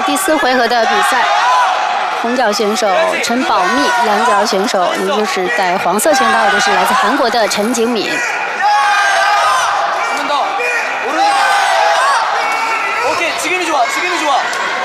第4回合的比赛。红脚选手陈宝密，蓝脚选手也就是戴黄色拳套的是来自韩国的陈景敏。